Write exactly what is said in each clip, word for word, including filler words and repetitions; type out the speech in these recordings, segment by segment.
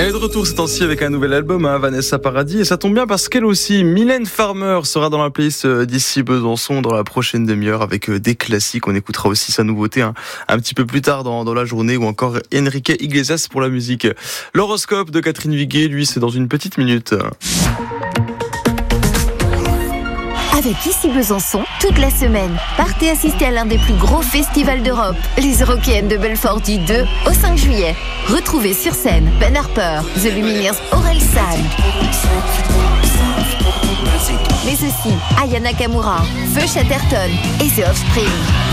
Elle est de retour ces temps-ci avec un nouvel album, hein, Vanessa Paradis, et ça tombe bien parce qu'elle aussi, Mylène Farmer, sera dans la playlist d'ici Besançon dans la prochaine demi-heure avec des classiques. On écoutera aussi sa nouveauté hein, un petit peu plus tard dans, dans la journée, ou encore Enrique Iglesias pour la musique. L'horoscope de Catherine Viguet, lui, c'est dans une petite minute. Avec Ici Besançon, toute la semaine, partez assister à l'un des plus gros festivals d'Europe, les Eurockéennes de Belfort du deux au cinq juillet. Retrouvez sur scène Ben Harper, The Lumineers, Orelsan, mais aussi Aya Nakamura, Feu Chatterton et The Offspring.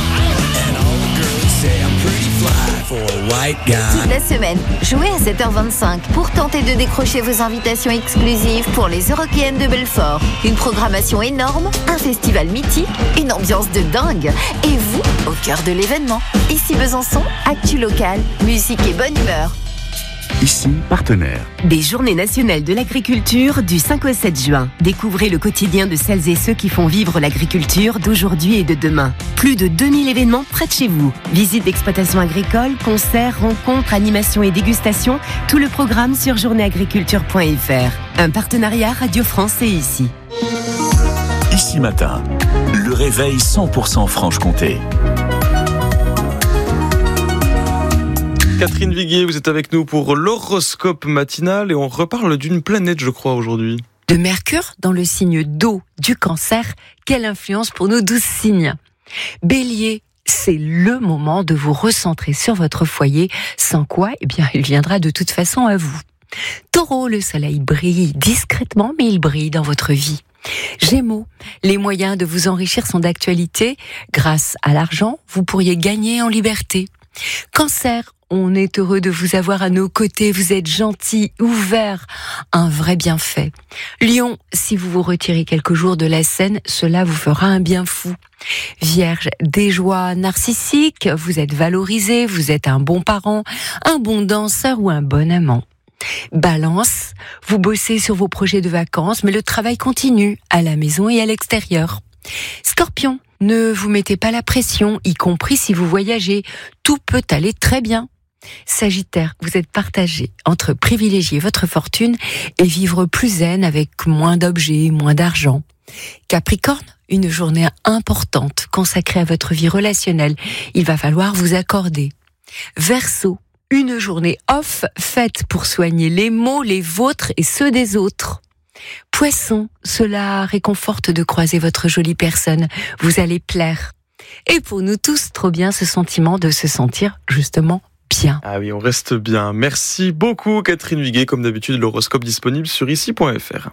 Toute la semaine, jouez à sept heures vingt-cinq pour tenter de décrocher vos invitations exclusives pour les Eurockéennes de Belfort. Une programmation énorme, un festival mythique, une ambiance de dingue. Et vous, au cœur de l'événement. Ici Besançon, actu locale, musique et bonne humeur. Ici, partenaire. Des Journées nationales de l'agriculture du cinq au sept juin. Découvrez le quotidien de celles et ceux qui font vivre l'agriculture d'aujourd'hui et de demain. Plus de deux mille événements près de chez vous. Visites d'exploitation agricole, concerts, rencontres, animations et dégustations. Tout le programme sur journée agriculture point f r. Un partenariat Radio France et Ici. Ici matin, le réveil cent pour cent Franche-Comté. Catherine Viguier, vous êtes avec nous pour l'horoscope matinal et on reparle d'une planète, je crois, aujourd'hui. De Mercure dans le signe d'eau du Cancer, quelle influence pour nos douze signes. Bélier, c'est le moment de vous recentrer sur votre foyer, sans quoi, eh bien, il viendra de toute façon à vous. Taureau, le soleil brille discrètement, mais il brille dans votre vie. Gémeaux, les moyens de vous enrichir sont d'actualité. Grâce à l'argent, vous pourriez gagner en liberté. Cancer, on est heureux de vous avoir à nos côtés, vous êtes gentil, ouvert, un vrai bienfait. Lion, si vous vous retirez quelques jours de la scène, cela vous fera un bien fou. Vierge, des joies narcissiques, vous êtes valorisé, vous êtes un bon parent, un bon danseur ou un bon amant. Balance, vous bossez sur vos projets de vacances, mais le travail continue, à la maison et à l'extérieur. Scorpion, ne vous mettez pas la pression, y compris si vous voyagez, tout peut aller très bien. Sagittaire, vous êtes partagé entre privilégier votre fortune et vivre plus zen avec moins d'objets, moins d'argent. Capricorne, une journée importante consacrée à votre vie relationnelle, il va falloir vous accorder. Verseau, une journée off faite pour soigner les maux, les vôtres et ceux des autres. Poisson, cela réconforte de croiser votre jolie personne, vous allez plaire. Et pour nous tous, trop bien ce sentiment de se sentir justement bien. Ah oui, on reste bien. Merci beaucoup Catherine Viguier, comme d'habitude l'horoscope disponible sur ici point f r.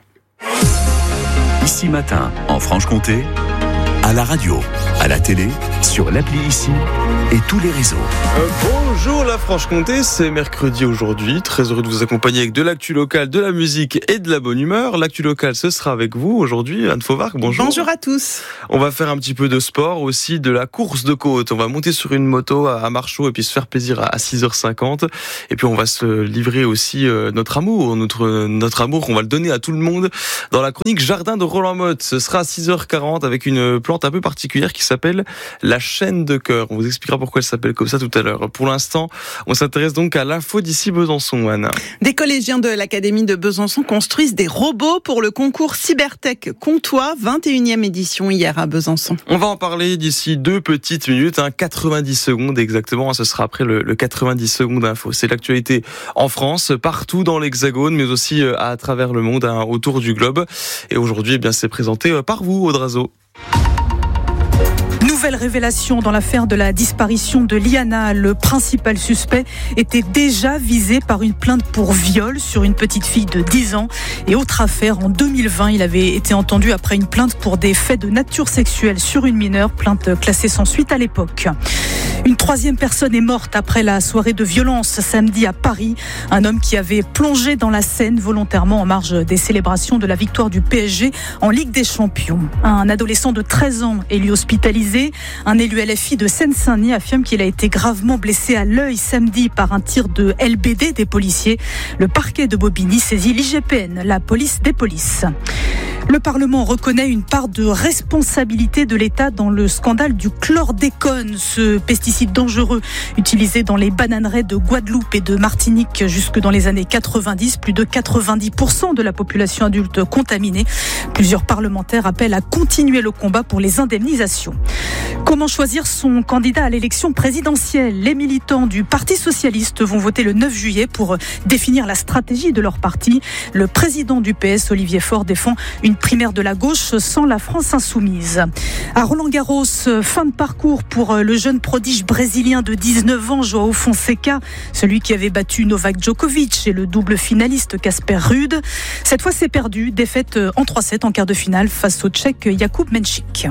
Ici matin, en Franche-Comté, à la radio, à la télé, sur l'appli Ici et tous les réseaux. Euh, bonjour la Franche-Comté, c'est mercredi aujourd'hui. Très heureux de vous accompagner avec de l'actu locale, de la musique et de la bonne humeur. L'actu locale, ce sera avec vous aujourd'hui. Anne Fauvarc, bonjour. Bonjour à tous. On va faire un petit peu de sport, aussi de la course de côte. On va monter sur une moto à Marchaux et puis se faire plaisir à six heures cinquante. Et puis on va se livrer aussi notre amour, notre, notre amour, on va le donner à tout le monde dans la chronique Jardin de Roland Motte. Ce sera à six heures quarante avec une plante un peu particulière qui s'appelle la chêne de cœur. On vous expliquera pourquoi elle s'appelle comme ça tout à l'heure. Pour l'instant, on s'intéresse donc à l'info d'ici Besançon, Anna. Des collégiens de l'Académie de Besançon construisent des robots pour le concours Cybertech Comtois, vingt et unième édition hier à Besançon. On va en parler d'ici deux petites minutes, hein, quatre-vingt-dix secondes exactement. Ce sera après le, le quatre-vingt-dix secondes info. C'est l'actualité en France, partout dans l'Hexagone, mais aussi à travers le monde, hein, autour du globe. Et aujourd'hui, eh bien, c'est présenté par vous, Audrazo. Nouvelle révélation dans l'affaire de la disparition de Liana. Le principal suspect était déjà visé par une plainte pour viol sur une petite fille de dix ans. Et autre affaire, en deux mille vingt, il avait été entendu après une plainte pour des faits de nature sexuelle sur une mineure, plainte classée sans suite à l'époque. Une troisième personne est morte après la soirée de violence samedi à Paris. Un homme qui avait plongé dans la Seine volontairement en marge des célébrations de la victoire du P S G en Ligue des Champions. Un adolescent de treize ans est lui hospitalisé. Un élu L F I de Seine-Saint-Denis affirme qu'il a été gravement blessé à l'œil samedi par un tir de L B D des policiers. Le parquet de Bobigny saisit l'I G P N, la police des polices. Le Parlement reconnaît une part de responsabilité de l'État dans le scandale du chlordécone, ce pesticide pesticides dangereux utilisés dans les bananeraies de Guadeloupe et de Martinique jusque dans les années quatre-vingt-dix. Plus de quatre-vingt-dix pour cent de la population adulte contaminée. Plusieurs parlementaires appellent à continuer le combat pour les indemnisations. Comment choisir son candidat à l'élection présidentielle ? Les militants du Parti socialiste vont voter le neuf juillet pour définir la stratégie de leur parti. Le président du P S, Olivier Faure, défend une primaire de la gauche sans la France insoumise. À Roland-Garros, fin de parcours pour le jeune prodige brésilien de dix-neuf ans, João Fonseca, celui qui avait battu Novak Djokovic et le double finaliste Casper Ruud. Cette fois, c'est perdu. Défaite en trois sept en quart de finale face au Tchèque Jakub Menchik.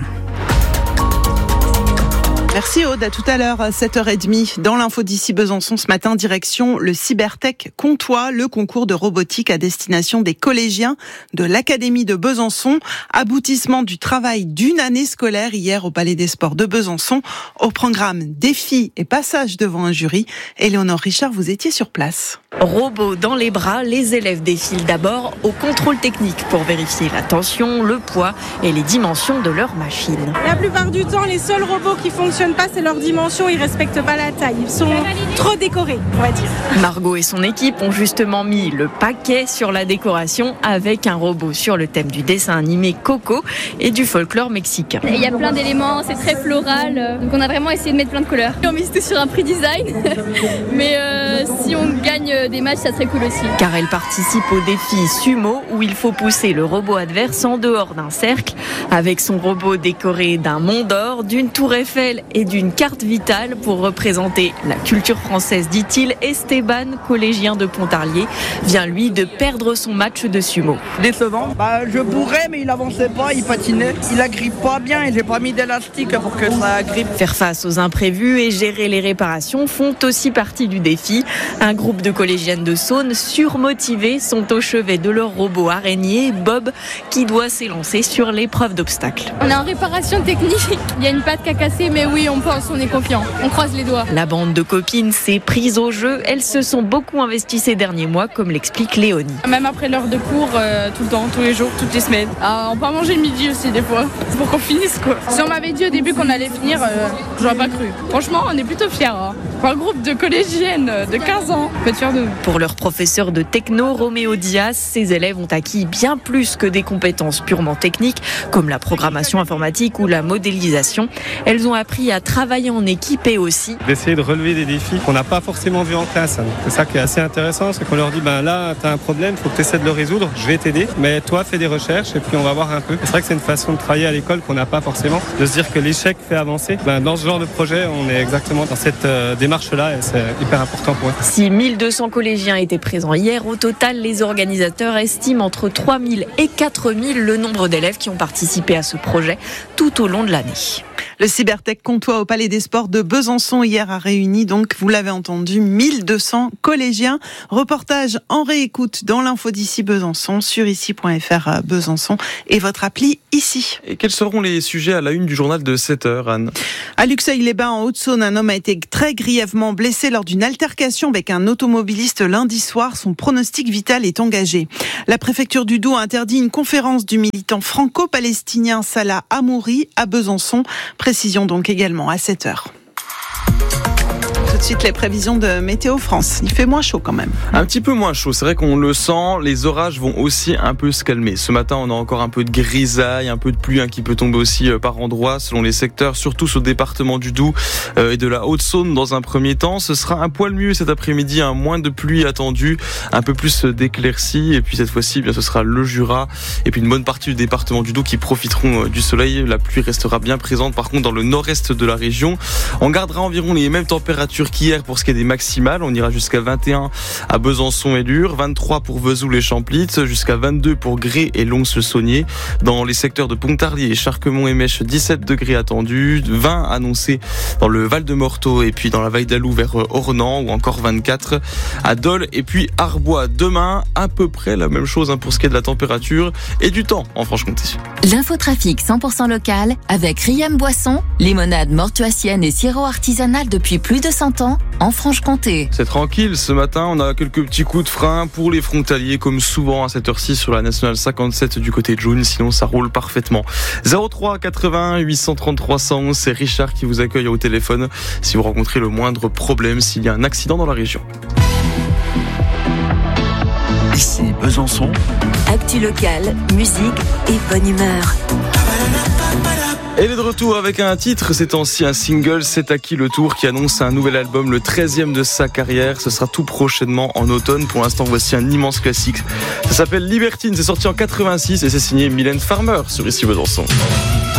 Merci Aude, à tout à l'heure, sept heures trente. Dans l'info d'ici Besançon ce matin, direction le Cybertech Comtois, le concours de robotique à destination des collégiens de l'Académie de Besançon. Aboutissement du travail d'une année scolaire hier au Palais des Sports de Besançon. Au programme défi et passage devant un jury. Éléonore Richard, vous étiez sur place. Robots dans les bras, les élèves défilent d'abord au contrôle technique pour vérifier la tension, le poids et les dimensions de leur machine. La plupart du temps, les seuls robots qui fonctionnent pas, c'est leur dimension, ils respectent pas la taille, ils sont trop décorés, on va dire. Margot et son équipe ont justement mis le paquet sur la décoration avec un robot sur le thème du dessin animé Coco et du folklore mexicain. Il y a plein d'éléments, c'est très floral, donc on a vraiment essayé de mettre plein de couleurs. On mise tout sur un prix design, mais euh, si on gagne des matchs, ça serait cool aussi. Car elle participe au défi Sumo où il faut pousser le robot adverse en dehors d'un cercle avec son robot décoré d'un mont d'or, d'une tour Eiffel et d'une carte vitale pour représenter la culture française, dit-il. Esteban, collégien de Pontarlier, vient lui de perdre son match de sumo. Décevant. Bah, je bourrais mais il avançait pas, il patinait. Il agrippe pas bien et j'ai pas mis d'élastique pour que ça agrippe. Faire face aux imprévus et gérer les réparations font aussi partie du défi. Un groupe de collégiennes de Saône surmotivées sont au chevet de leur robot araignée, Bob, qui doit s'élancer sur l'épreuve d'obstacles. On est en réparation technique, il y a une patte qui a cassé, mais oui, on pense, on est confiant, on croise les doigts. La bande de copines s'est prise au jeu, elles se sont beaucoup investies ces derniers mois, comme l'explique Léonie. Même après l'heure de cours, euh, tout le temps, tous les jours, toutes les semaines. Ah, on peut manger le midi aussi des fois, c'est pour qu'on finisse quoi. Si on m'avait dit au début qu'on allait finir, euh, j'aurais pas cru. Franchement, on est plutôt fiers. Hein. Pour un groupe de collégiennes de quinze ans, on peut être fiers de nous. Pour leur professeur de techno, Roméo Diaz, ces élèves ont acquis bien plus que des compétences purement techniques, comme la programmation informatique ou la modélisation. Elles ont appris à travailler en équipe et aussi d'essayer de relever des défis qu'on n'a pas forcément vus en classe. C'est ça qui est assez intéressant, c'est qu'on leur dit ben là tu as un problème, il faut que tu essaies de le résoudre, je vais t'aider, mais toi fais des recherches et puis on va voir un peu. C'est vrai que c'est une façon de travailler à l'école qu'on n'a pas forcément, de se dire que l'échec fait avancer. Ben, dans ce genre de projet, on est exactement dans cette euh, démarche-là et c'est hyper important pour eux. Si mille deux cents collégiens étaient présents hier, au total, les organisateurs estiment entre trois mille et quatre mille le nombre d'élèves qui ont participé à ce projet tout au long de l'année. Le Cybertech Comtois au Palais des Sports de Besançon hier a réuni, donc, vous l'avez entendu, mille deux cents collégiens. Reportage en réécoute dans l'info d'ici Besançon, sur ici point f r Besançon et votre appli ici. Et quels seront les sujets à la une du journal de sept heures, Anne ? À Luxeuil-les-Bains, en Haute-Saône, un homme a été très grièvement blessé lors d'une altercation avec un automobiliste lundi soir. Son pronostic vital est engagé. La préfecture du Doubs a interdit une conférence du militant franco-palestinien Salah Hamouri à Besançon. Précision donc également à sept heures. Tout de suite les prévisions de Météo France. Il fait moins chaud quand même. Un petit peu moins chaud, c'est vrai qu'on le sent. Les orages vont aussi un peu se calmer. Ce matin, on a encore un peu de grisaille, un peu de pluie hein, qui peut tomber aussi euh, par endroits selon les secteurs, surtout sur le département du Doubs euh, et de la Haute-Saône dans un premier temps. Ce sera un poil mieux cet après-midi, un moins de pluie attendue, un peu plus d'éclaircies. Et puis cette fois-ci, bien, ce sera le Jura et puis une bonne partie du département du Doubs qui profiteront euh, du soleil. La pluie restera bien présente par contre dans le nord-est de la région. On gardera environ les mêmes températures qu'hier pour ce qui est des maximales. On ira jusqu'à vingt et un à Besançon et Lure, vingt-trois pour Vesoul et Champlit, jusqu'à vingt-deux pour Gré et Lons-le-Saunier. Dans les secteurs de Pontarlier et Charquemont et Mèche, dix-sept degrés attendus, vingt annoncés dans le Val-de-Morteau et puis dans la Valle d'Alou vers Ornans, ou encore vingt-quatre à Dole et puis Arbois. Demain, à peu près la même chose hein, pour ce qui est de la température et du temps en Franche-Comté. L'infotrafic cent pour cent local avec Riam Boisson, limonade mortuacienne et sirop artisanal depuis plus de cent Saint-Quentin, en Franche-Comté. C'est tranquille, ce matin, on a quelques petits coups de frein pour les frontaliers, comme souvent à cette heure-ci sur la nationale cinquante-sept du côté de Joune, sinon ça roule parfaitement. zéro trois quatre-vingts huit cent trente-trois cent onze, c'est Richard qui vous accueille au téléphone si vous rencontrez le moindre problème, s'il y a un accident dans la région. Ici Besançon. Actu locale, musique et bonne humeur. Elle est de retour avec un titre, c'est aussi un single, C'est à qui le tour, qui annonce un nouvel album, le treizième de sa carrière. Ce sera tout prochainement en automne. Pour l'instant, voici un immense classique. Ça s'appelle Libertine, c'est sorti en quatre-vingt-six et c'est signé Mylène Farmer sur Ici Besançon.